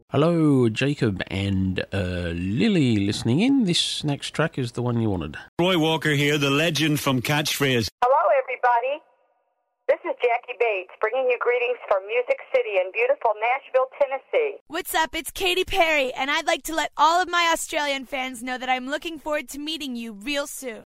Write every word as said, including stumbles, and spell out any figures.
Hello, Jacob and uh, Lily listening in. This next track is the one you wanted. Roy Walker here, the legend from Catchphrase. Hello, everybody. This is Jackie Bates, bringing you greetings from Music City in beautiful Nashville, Tennessee. What's up? It's Katy Perry, and I'd like to let all of my Australian fans know that I'm looking forward to meeting you real soon.